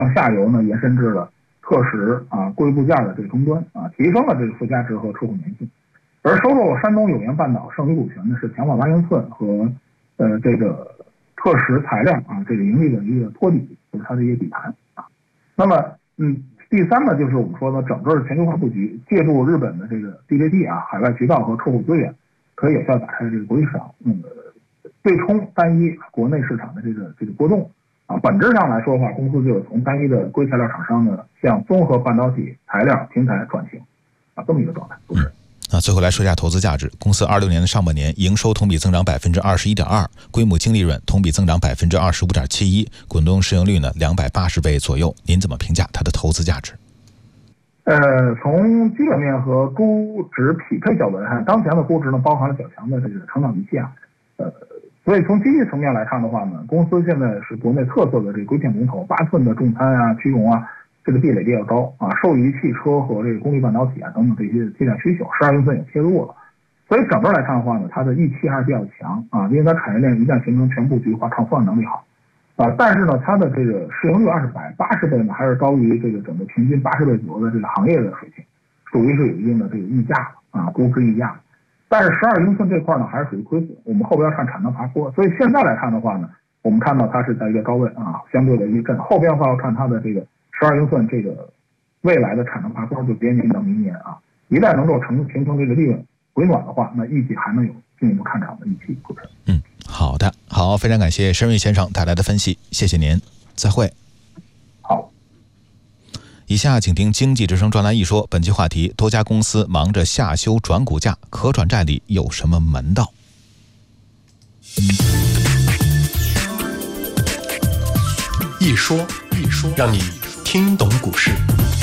向下游呢延伸至了特时硅部件的这个终端提升了这个附加值和出口粘性。而收购山东永源半岛剩余股权呢，是强化8英寸和这个特时材料这个盈利的一个托底，就是它的一个底盘那么第三呢，就是我们说的整个全球化布局，借助日本的这个 DJT 海外渠道和客户资源，可以有效打开这个国际市场，对冲单一国内市场的这个波动本质上来说的话，公司就是从单一的硅材料厂商呢，向综合半导体材料平台转型这么一个状态。 最后来说一下投资价值。公司26年的上半年营收同比增长 21.2%， 规模净利润同比增长 25.71%， 股东市盈率呢280倍左右。您怎么评价它的投资价值？ 从基本面和估值匹配角度来看，当前的估值呢包含了较强的这个成长预期所以从经济层面来看的话呢，公司现在是国内特色的这个硅片龙头，8寸的重餐屈容这个壁垒比较高受益于汽车和这个功率半导体等等这些替代需求，12英寸也切入了。所以整个来看的话呢，它的预期还是比较强因为它产业链一旦形成全布局的话，抗风险能力好但是呢，它的这个市盈率80倍呢，还是高于这个整个平均80倍左右的这个行业的水平，属于是有一定的这个溢价估值溢价。但是12英寸这块呢，还是属于亏损，我们后边要看产能爬坡，所以现在来看的话呢，我们看到它是在一个高位相对的一震，后边的话要看它的这个12英寸这个未来的产能爬坡，就别年到明年一旦能够形成这个利润回暖的话，那预计还能有进一步看涨的预期。 好的，好，非常感谢申瑞先生带来的分析，谢谢您，再会。 好。 以下请听经济之声专栏一说，本期话题：多家公司忙着下修转股价，可转债里有什么门道？ 一说，让你听懂股市。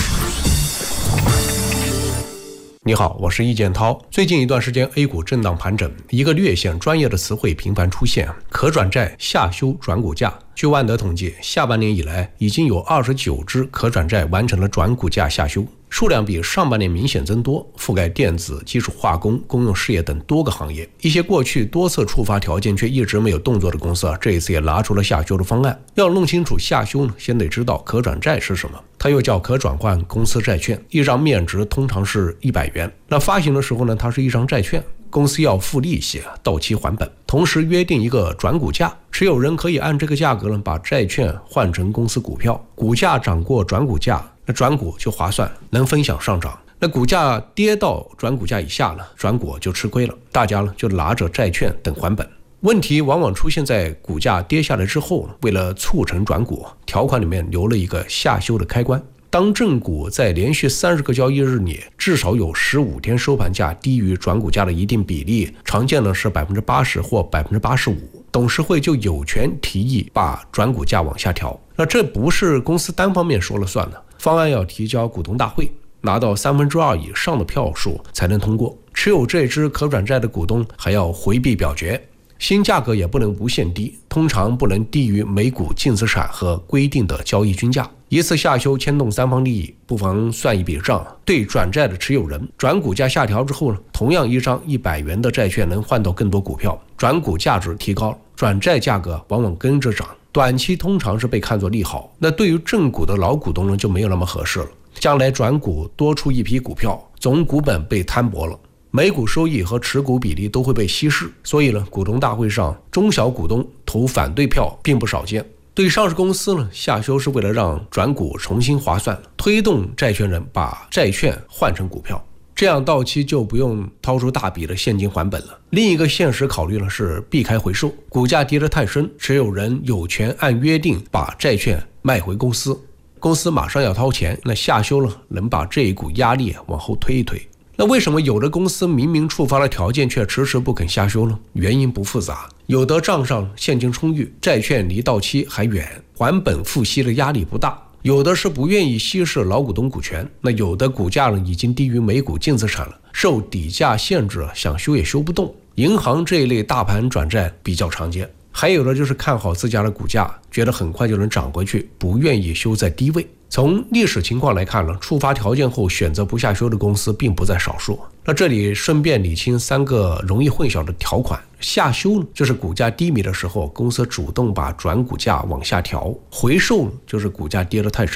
你好，我是易建涛。最近一段时间 A 股震荡盘整，一个略显专业的词汇频繁出现，可转债下修转股价。据万德统计，下半年以来已经有29只可转债完成了转股价下修，数量比上半年明显增多，覆盖电子、基础化工、公用事业等多个行业。一些过去多次触发条件却一直没有动作的公司这一次也拿出了下修的方案。要弄清楚下修先得知道可转债是什么。它又叫可转换公司债券，一张面值通常是100元。那发行的时候呢，它是一张债券，公司要付利息，到期还本，同时约定一个转股价，持有人可以按这个价格呢把债券换成公司股票，股价涨过转股价，那转股就划算，能分享上涨。那股价跌到转股价以下了，转股就吃亏了，大家呢就拿着债券等还本。问题往往出现在股价跌下来之后，为了促成转股，条款里面留了一个下修的开关。当正股在连续30个交易日里至少有15天收盘价低于转股价的一定比例，常见的是 80% 或 85%， 董事会就有权提议把转股价往下调。那这不是公司单方面说了算的，方案要提交股东大会，拿到2/3以上的票数才能通过。持有这支可转债的股东还要回避表决，新价格也不能无限低，通常不能低于每股净资产和规定的交易均价。一次下修牵动三方利益，不妨算一笔账。对转债的持有人，转股价下调之后呢，同样一张100元的债券能换到更多股票，转股价值提高，转债价格往往跟着涨，短期通常是被看作利好。那对于正股的老股东呢，就没有那么合适了。将来转股多出一批股票，总股本被摊薄了，每股收益和持股比例都会被稀释，所以呢，股东大会上中小股东投反对票并不少见。对上市公司呢，下修是为了让转股重新划算，推动债权人把债券换成股票，这样到期就不用掏出大笔的现金还本了。另一个现实考虑呢是避开回收，股价跌得太深，持有人有权按约定把债券卖回公司，公司马上要掏钱，那下修了能把这一股压力往后推一推。那为什么有的公司明明触发了条件却迟迟不肯下修呢？原因不复杂，有的账上现金充裕，债券离到期还远，还本付息的压力不大；有的是不愿意稀释老股东股权，那有的股价呢已经低于每股净资产了，受底价限制，想修也修不动。银行这一类大盘转债比较常见，还有的就是看好自家的股价，觉得很快就能涨回去，不愿意修在低位。从历史情况来看呢，触发条件后选择不下修的公司并不在少数。那这里顺便理清3个容易混淆的条款。下修呢，就是股价低迷的时候，公司主动把转股价往下调；回收呢，就是股价跌得太深，